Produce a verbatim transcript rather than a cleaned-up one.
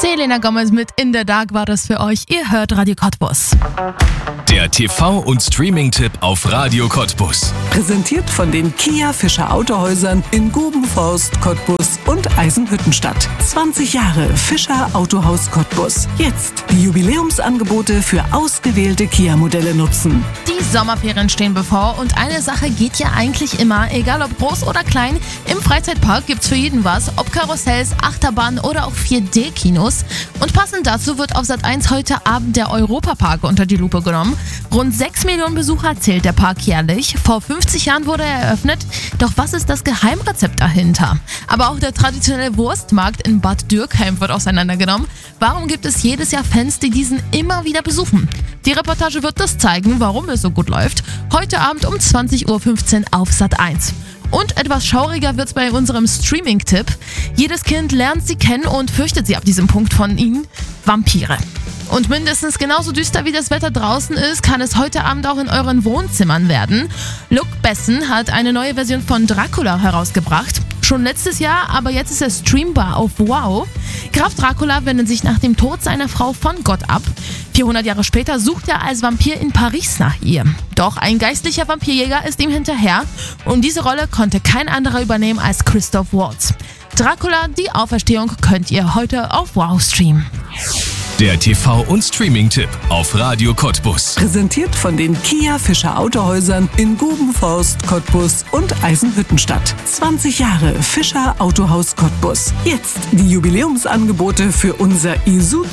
Selena Gomez mit In the Dark war das für euch. Ihr hört Radio Cottbus. Der T V- und Streaming-Tipp auf Radio Cottbus. Präsentiert von den Kia Fischer Autohäusern in Gubenforst, Cottbus und Eisenhüttenstadt. zwanzig Jahre Fischer Autohaus Cottbus. Jetzt die Jubiläumsangebote für ausgewählte Kia-Modelle nutzen. Die Sommerferien stehen bevor und eine Sache geht ja eigentlich immer, egal ob groß oder klein. Im Freizeitpark gibt's für jeden was, ob Karussells, Achterbahnen oder auch vier D Kinos. Und passend dazu wird auf Sat eins heute Abend der Europapark unter die Lupe genommen. Rund sechs Millionen Besucher zählt der Park jährlich. Vor fünfzig Jahren wurde er eröffnet. Doch was ist das Geheimrezept dahinter? Aber auch der traditionelle Wurstmarkt in Bad Dürkheim wird auseinandergenommen. Warum gibt es jedes Jahr Fans, die diesen immer wieder besuchen? Die Reportage wird das zeigen, warum es so gut läuft. Heute Abend um zwanzig Uhr fünfzehn auf Sat eins. Und etwas schauriger wird's bei unserem Streaming-Tipp. Jedes Kind lernt sie kennen und fürchtet sie ab diesem Punkt von ihnen. Vampire. Und mindestens genauso düster wie das Wetter draußen ist, kann es heute Abend auch in euren Wohnzimmern werden. Luc Besson hat eine neue Version von Dracula herausgebracht. Schon letztes Jahr, aber jetzt ist er streambar auf Wow. Graf Dracula wendet sich nach dem Tod seiner Frau von Gott ab. vierhundert Jahre später sucht er als Vampir in Paris nach ihr. Doch ein geistlicher Vampirjäger ist ihm hinterher und diese Rolle konnte kein anderer übernehmen als Christoph Waltz. Dracula, die Auferstehung könnt ihr heute auf Wow streamen. Der T V- und Streaming-Tipp auf Radio Cottbus. Präsentiert von den Kia Fischer Autohäusern in Gubenforst, Cottbus und Eisenhüttenstadt. zwanzig Jahre Fischer Autohaus Cottbus. Jetzt die Jubiläumsangebote für unser Isuzu